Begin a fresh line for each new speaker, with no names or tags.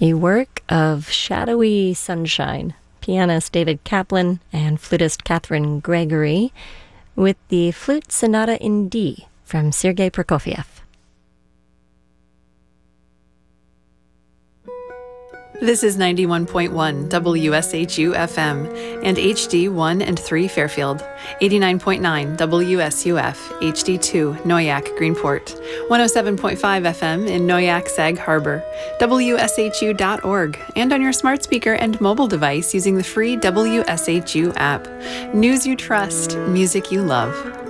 a work of shadowy sunshine. Pianist David Kaplan and flutist Catherine Gregory with the Flute Sonata in D from Sergei Prokofiev.
This is 91.1 WSHU FM and HD 1 and 3 Fairfield, 89.9 WSUF HD 2 Noyak Greenport, 107.5 FM in Noyak Sag Harbor, WSHU.org, and on your smart speaker and mobile device using the free WSHU app. News you trust, music you love.